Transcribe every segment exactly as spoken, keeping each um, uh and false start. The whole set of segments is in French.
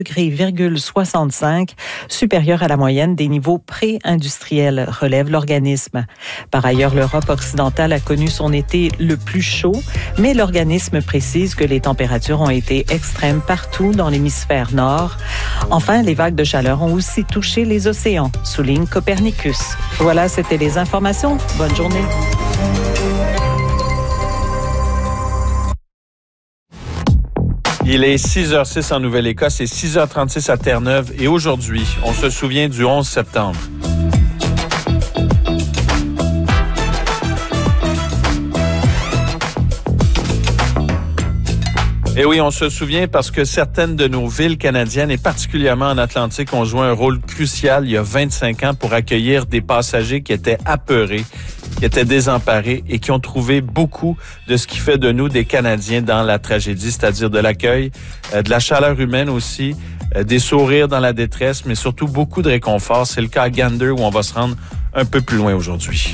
degrés soixante-cinq, supérieur à la moyenne des niveaux pré-industriels, relève l'organisme. Par ailleurs, l'Europe occidentale a connu son été le plus chaud, mais l'organisme précise que les températures ont été extrêmes partout dans l'hémisphère nord. Enfin, les vagues de chaleur ont aussi touché les océans, souligne Copernicus. Voilà, c'était les informations. Bonne journée. Il est six heures six en Nouvelle-Écosse et six heures trente-six à Terre-Neuve. Et aujourd'hui, on se souvient du onze septembre. Et oui, on se souvient parce que certaines de nos villes canadiennes, et particulièrement en Atlantique, ont joué un rôle crucial il y a vingt-cinq ans pour accueillir des passagers qui étaient apeurés, qui étaient désemparés et qui ont trouvé beaucoup de ce qui fait de nous des Canadiens dans la tragédie, c'est-à-dire de l'accueil, euh, de la chaleur humaine aussi, euh, des sourires dans la détresse, mais surtout beaucoup de réconfort. C'est le cas à Gander où on va se rendre un peu plus loin aujourd'hui.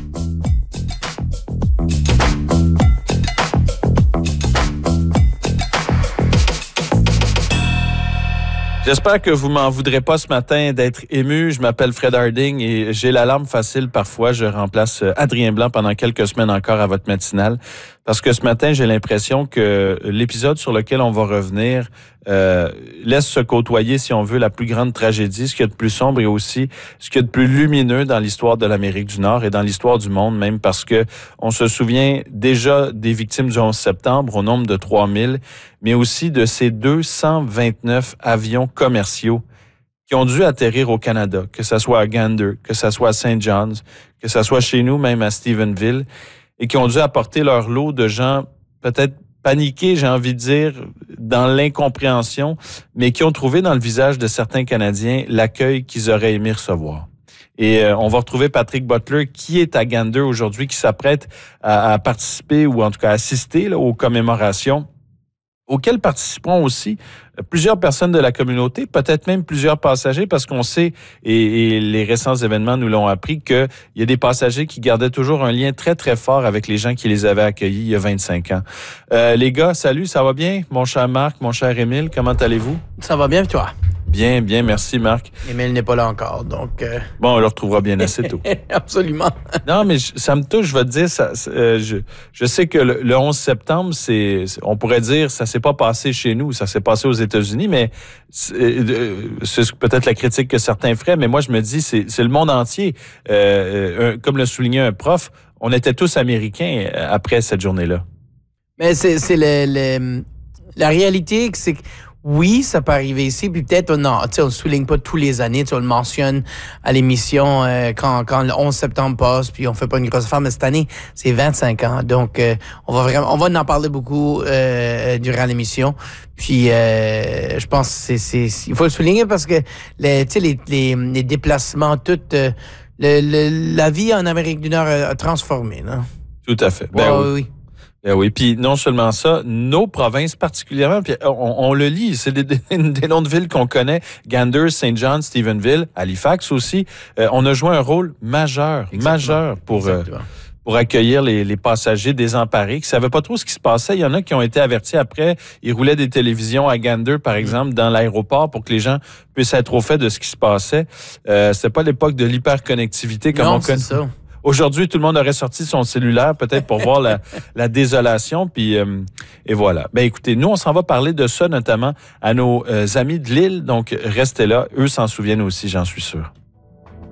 J'espère que vous m'en voudrez pas ce matin d'être ému. Je m'appelle Fred Harding et j'ai la larme facile parfois. Je remplace Adrien Blanc pendant quelques semaines encore à votre matinale. Parce que ce matin, j'ai l'impression que l'épisode sur lequel on va revenir euh, laisse se côtoyer, si on veut, la plus grande tragédie, ce qu'il y a de plus sombre et aussi ce qu'il y a de plus lumineux dans l'histoire de l'Amérique du Nord et dans l'histoire du monde même, parce que on se souvient déjà des victimes du onze septembre au nombre de trois mille, mais aussi de ces deux cent vingt-neuf avions commerciaux qui ont dû atterrir au Canada, que ce soit à Gander, que ce soit à Saint John's, que ce soit chez nous, même à Stephenville, et qui ont dû apporter leur lot de gens peut-être paniqués, j'ai envie de dire, dans l'incompréhension, mais qui ont trouvé dans le visage de certains Canadiens l'accueil qu'ils auraient aimé recevoir. Et euh, on va retrouver Patrick Butler, qui est à Gander aujourd'hui, qui s'apprête à, à participer ou en tout cas assister là, aux commémorations, auxquelles participeront aussi plusieurs personnes de la communauté, peut-être même plusieurs passagers, parce qu'on sait, et, et les récents événements nous l'ont appris, qu'il y a des passagers qui gardaient toujours un lien très, très fort avec les gens qui les avaient accueillis il y a vingt-cinq ans. Euh, les gars, salut, ça va bien? Mon cher Marc, mon cher Émile, comment allez-vous? Ça va bien, toi? Bien, bien, merci Marc. Émile n'est pas là encore, donc... Euh... Bon, on le retrouvera bien assez tôt. Absolument. Non, mais ça me touche, je vais te dire, ça, euh, je, je sais que le, le onze septembre, c'est, on pourrait dire, ça s'est pas passé chez nous, ça s'est passé aux États-Unis, mais c'est, euh, c'est peut-être la critique que certains feraient, mais moi je me dis, c'est, c'est le monde entier. Euh, un, comme le soulignait un prof, on était tous Américains après cette journée-là. Mais c'est, c'est le, le, la réalité, c'est que oui, ça peut arriver ici, puis peut-être, non, tu sais, on ne souligne pas tous les années, tu sais, on le mentionne à l'émission euh, quand, quand le onze septembre passe, puis on fait pas une grosse affaire, mais cette année, c'est vingt-cinq ans, donc euh, on va vraiment, on va en parler beaucoup euh, durant l'émission, puis euh, je pense que c'est, c'est, il faut le souligner parce que, les, tu sais, les, les, les déplacements, tout, euh, le, le, la vie en Amérique du Nord a, a transformé, là. Tout à fait. Ben ouais, oui. oui. Ben oui, puis non seulement ça, nos provinces particulièrement, puis on, on le lit, c'est des, des, des noms de villes qu'on connaît, Gander, Saint John, Stephenville, Halifax aussi, euh, on a joué un rôle majeur, Exactement. majeur pour euh, pour accueillir les, les passagers désemparés qui savaient pas trop ce qui se passait. Il y en a qui ont été avertis après, ils roulaient des télévisions à Gander, par exemple, dans l'aéroport pour que les gens puissent être au fait de ce qui se passait. Euh, c'était pas l'époque de l'hyperconnectivité comme non, on connaît. C'est ça. Aujourd'hui, tout le monde aurait sorti son cellulaire peut-être pour voir la, la désolation, puis euh, et voilà. Ben écoutez, nous on s'en va parler de ça notamment à nos euh, amis de l'île, donc restez là, eux s'en souviennent aussi, j'en suis sûr.